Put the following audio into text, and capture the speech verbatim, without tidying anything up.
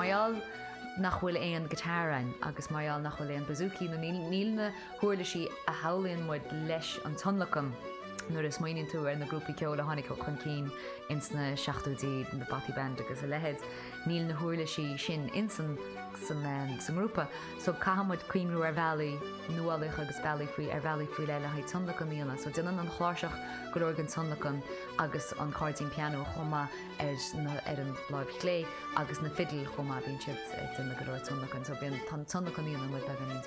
maiall nach bhfuil éon gitárain agus maiall nach bhfuil éon bazooki nó níl na thuirla sí a howlíonn muid leis an tonlacham nuair is maoíonn tú ar na grúpaí ceola tháinig chun cín ins na seachtúdaí na batí band agus a lehead níl na thuirla sí sin in san san san grúpa so caihamid cuimrú ar bhealaí nualaich agus bailí faoi ar bhealaí faoi leile haid tonlachan íonna so duine an chláiseach go organ tonlachan agus an cardín piano chuma ar na ar an láimh clé agus na fiddle chuma bhíonn siad duna go tonlachan so bíon tonlachan íonna mu began